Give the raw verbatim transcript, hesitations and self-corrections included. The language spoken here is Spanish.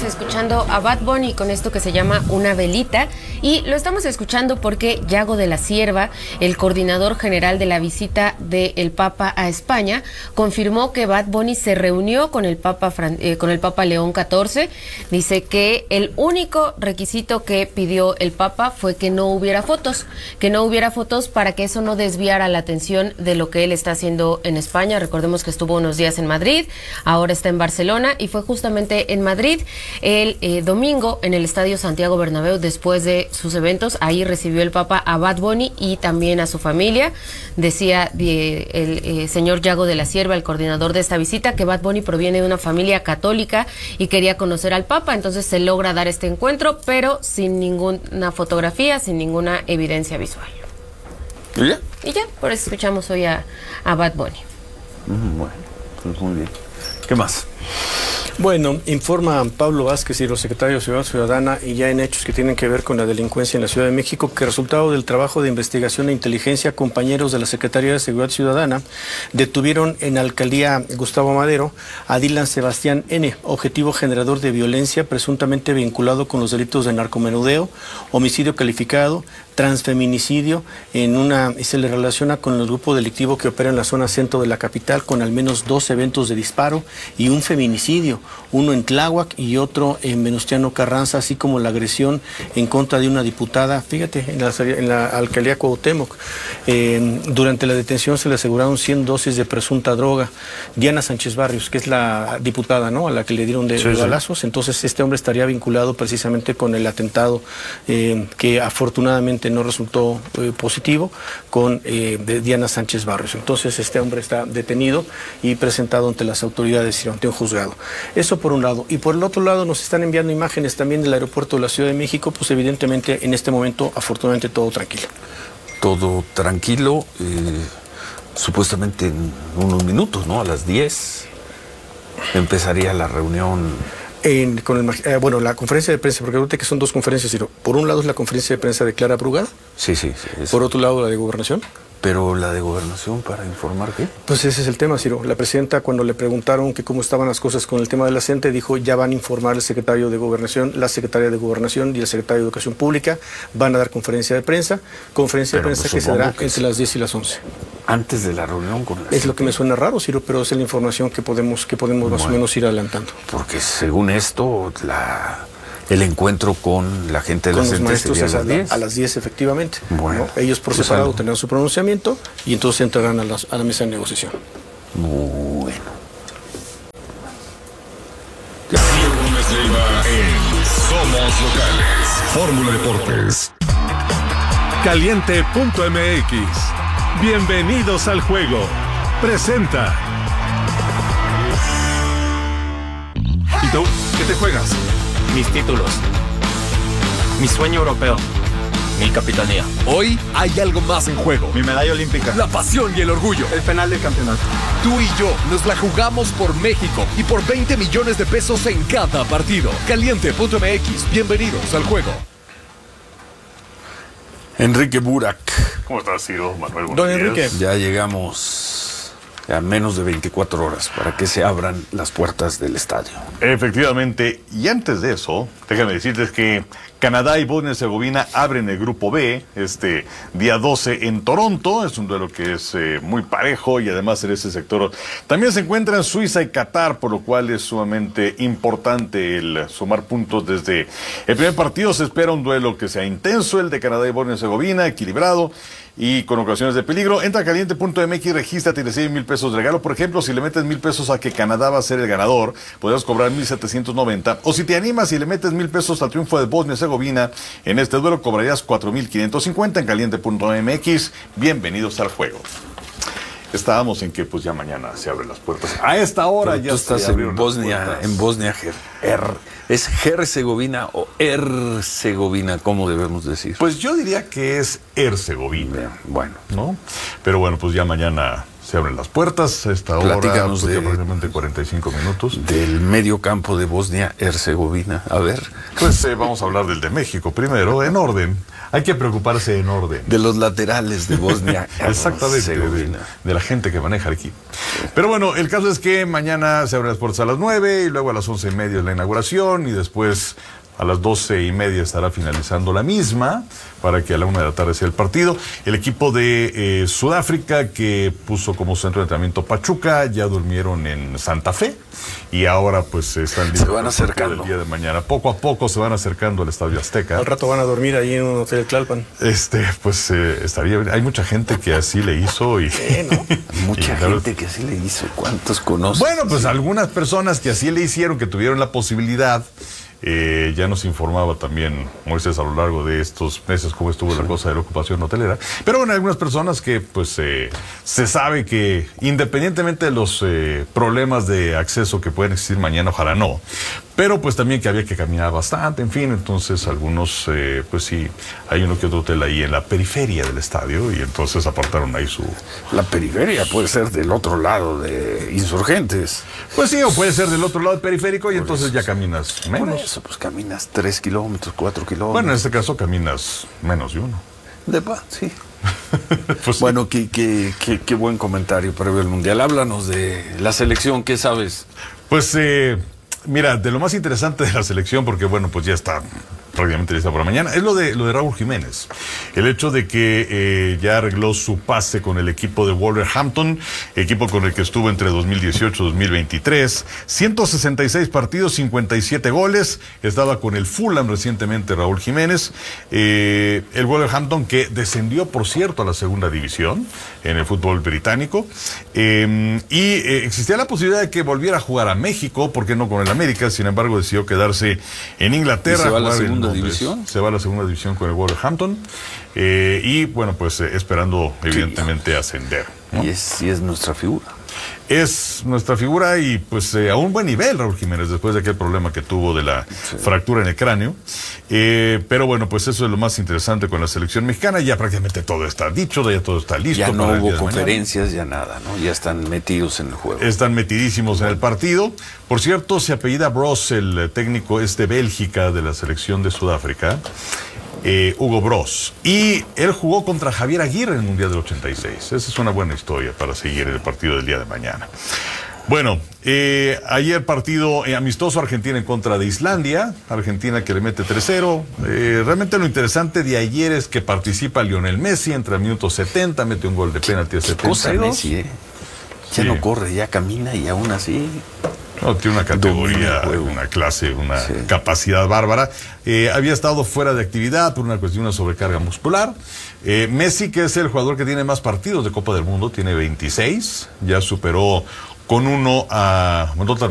escuchando a Bad Bunny con esto que se llama Una Velita, y lo estamos escuchando porque Yago de la Cierva, el coordinador general de la visita del Papa a España, confirmó que Bad Bunny se reunió con el Papa Fran- eh, con el Papa León catorce. Dice que el único requisito que pidió el Papa fue que no hubiera fotos, que no hubiera fotos para que eso no desviara la atención de lo que él está haciendo en España. Recordemos que estuvo unos días en Madrid, ahora está en Barcelona, y fue justamente en Madrid el eh, domingo en el Estadio Santiago Bernabéu, después de sus eventos. Ahí recibió el Papa a Bad Bunny y también a su familia. Decía de, el eh, señor Yago de la Cierva, el coordinador de esta visita, que Bad Bunny proviene de una familia católica y quería conocer al Papa, entonces se logra dar este encuentro, pero sin ninguna fotografía, sin ninguna evidencia visual. ¿Y ya? Y ya, por eso escuchamos hoy a, a Bad Bunny. Mm, bueno, pues muy bien. ¿Qué más? Bueno, informa Pablo Vázquez y los secretarios de Seguridad Ciudadana, y ya en hechos que tienen que ver con la delincuencia en la Ciudad de México, que resultado del trabajo de investigación e inteligencia, compañeros de la Secretaría de Seguridad Ciudadana detuvieron en Alcaldía Gustavo Madero a Dylan Sebastián N., objetivo generador de violencia, presuntamente vinculado con los delitos de narcomenudeo, homicidio calificado, transfeminicidio, en una, y se le relaciona con el grupo delictivo que opera en la zona centro de la capital, con al menos dos eventos de disparo y un feminicidio, uno en Tláhuac y otro en Venustiano Carranza, así como la agresión en contra de una diputada, fíjate, en la, en la alcaldía Cuauhtémoc. Eh, durante la detención se le aseguraron cien dosis de presunta droga. Diana Sánchez Barrios, que es la diputada, ¿no?, a la que le dieron de, sí, de balazos, sí. Entonces este hombre estaría vinculado precisamente con el atentado eh, que afortunadamente no resultó eh, positivo, con eh, de Diana Sánchez Barrios. Entonces este hombre está detenido y presentado ante las autoridades y ante un juzgado. Eso por un lado. Y por el otro lado nos están enviando imágenes también del aeropuerto de la Ciudad de México, pues evidentemente en este momento afortunadamente todo tranquilo. Todo tranquilo, eh, supuestamente en unos minutos, ¿no? A las diez empezaría la reunión. En, con el, eh, bueno, la conferencia de prensa, porque ahorita que son dos conferencias, Ciro. Por un lado es la conferencia de prensa de Clara Brugada. Sí, sí, sí. Por otro lado la de Gobernación. Pero la de Gobernación, ¿para informar qué? Pues ese es el tema, Ciro. La presidenta, cuando le preguntaron que cómo estaban las cosas con el tema de la C E N T E, dijo: ya van a informar el secretario de Gobernación, la secretaria de Gobernación y el secretario de Educación Pública, van a dar conferencia de prensa, conferencia pero de prensa pues que se dará que entre las diez y las once. Antes de la reunión con la Es C E N T E. lo que me suena raro, Ciro, pero es la información que podemos, que podemos bueno, más o menos ir adelantando. Porque según esto, la... el encuentro con la gente de con la los C E N T E maestros sería a las diez. A las diez, efectivamente. Bueno, ¿no? Ellos por pues separado algo. tendrán su pronunciamiento y entonces entrarán a, las, a la mesa de negociación. Bueno. Viernes Leiva en Somos Locales. Fórmula Deportes. Caliente punto M X. Bienvenidos al juego. Presenta. ¿Y tú? ¿Qué te juegas? Mis títulos, mi sueño europeo, mi capitanía. Hoy hay algo más en juego. Mi medalla olímpica, la pasión y el orgullo. el penal del campeonato. Tú y yo nos la jugamos por México y por veinte millones de pesos en cada partido. Caliente punto M X, bienvenidos al juego. Enrique Burak. ¿Cómo estás, Ciro? Manuel, buenos Don días. Enrique. Ya llegamos a menos de veinticuatro horas para que se abran las puertas del estadio. Efectivamente, y antes de eso, déjame decirles que Canadá y Bosnia y Herzegovina abren el grupo B este día doce en Toronto. Es un duelo que es eh, muy parejo, y además en ese sector también se encuentran Suiza y Qatar, por lo cual es sumamente importante el sumar puntos desde el primer partido. Se espera un duelo que sea intenso, el de Canadá y Bosnia y Herzegovina, equilibrado y con ocasiones de peligro. Entra a caliente punto M X y regístrate y recibe mil pesos de regalo. Por ejemplo, si le metes mil pesos a que Canadá va a ser el ganador, podrás cobrar mil setecientos noventa. O si te animas y le metes mil pesos al triunfo de Bosnia y Herzegovina en este duelo, cobrarías cuatro mil quinientos cincuenta en caliente punto M X. Bienvenidos al juego. Estábamos en que pues ya mañana se abren las puertas. A esta hora Pero ya tú estás se abrieron en las Bosnia, puertas. en Bosnia, Her, Her- ¿es Herzegovina o Herzegovina? ¿Cómo debemos decir? Pues yo diría que es Herzegovina. Bueno, ¿no? Pero bueno, pues ya mañana se abren las puertas. A esta hora, Platícanos pues, de- aproximadamente cuarenta y cinco minutos. del medio campo de Bosnia, Herzegovina. A ver. Pues eh, vamos a hablar del de México primero, en orden. hay que preocuparse en orden. De los laterales de Bosnia. Exactamente, de, de la gente que maneja aquí. Pero bueno, el caso es que mañana se abren las puertas a las nueve y luego a las once y media es la inauguración y después a las doce y media estará finalizando la misma para que a la una de la tarde sea el partido. El equipo de eh, Sudáfrica, que puso como centro de entrenamiento Pachuca, ya durmieron en Santa Fe y ahora pues están listos. Se van acercando. El día de mañana. Poco a poco se van acercando al Estadio Azteca. Al rato van a dormir ahí en un hotel Tlalpan. Este, pues eh, estaría bien. Hay mucha gente que así le hizo y... ¿Qué, no? Mucha y, gente que así le hizo. ¿Cuántos conoces? Bueno, pues algunas personas que así le hicieron, que tuvieron la posibilidad. Eh, ya nos informaba también Moisés a lo largo de estos meses cómo estuvo la cosa de la ocupación hotelera. Pero bueno, hay algunas personas que pues eh, se sabe que independientemente de los eh, problemas de acceso que pueden existir mañana, ojalá no, pero pues también que había que caminar bastante, en fin, entonces algunos, eh, pues sí, hay uno que otro hotel ahí en la periferia del estadio y entonces apartaron ahí su... La periferia puede ser del otro lado de Insurgentes. Pues sí, o puede ser del otro lado del periférico y por entonces eso, ya caminas menos. Por eso, pues caminas tres kilómetros, cuatro kilómetros. Bueno, en este caso caminas menos de uno. De paz, sí. Pues sí. Bueno, qué, qué, qué, qué buen comentario previo al Mundial. Háblanos de la selección, ¿qué sabes? Pues, eh, mira, de lo más interesante de la selección, porque bueno, pues ya está prácticamente lista para mañana, es lo de lo de Raúl Jiménez. El hecho de que eh, ya arregló su pase con el equipo de Wolverhampton, equipo con el que estuvo entre dos mil dieciocho y dos mil veintitrés, ciento sesenta y seis partidos, cincuenta y siete goles, estaba con el Fulham recientemente Raúl Jiménez, eh, el Wolverhampton que descendió, por cierto, a la segunda división en el fútbol británico, eh, y eh, existía la posibilidad de que volviera a jugar a México, porque no con el América, sin embargo decidió quedarse en Inglaterra. ¿Y se va a la segunda Londres. división? Se va a la segunda división con el Wolverhampton, eh, y bueno, pues eh, esperando evidentemente sí. ascender, ¿no? Y es, y es nuestra figura. Es nuestra figura y pues eh, a un buen nivel Raúl Jiménez después de aquel problema que tuvo de la sí. fractura en el cráneo, eh, pero bueno, pues eso es lo más interesante con la selección mexicana. Ya prácticamente todo está dicho, ya todo está listo. Ya no para hubo conferencias, ya nada, ¿no? Ya están metidos en el juego. Están metidísimos en el partido. Por cierto, se apellida Bros, el técnico es de Bélgica, de la selección de Sudáfrica, eh, Hugo Bros, y él jugó contra Javier Aguirre en el Mundial del ochenta y seis. Esa es una buena historia para seguir el partido del día de mañana. Bueno, eh, ayer partido eh, amistoso Argentina en contra de Islandia, Argentina que le mete tres cero. Eh, realmente lo interesante de ayer es que participa Lionel Messi, entra al minuto setenta, mete un gol de penalti a setenta y dos. Messi, ¿eh? Ya sí. no corre, ya camina y aún así... No, tiene una categoría, una clase, una sí. capacidad bárbara. Eh, había estado fuera de actividad por una cuestión de sobrecarga muscular. Eh, Messi, que es el jugador que tiene más partidos de Copa del Mundo, tiene veintiséis, ya superó con uno a... Bueno,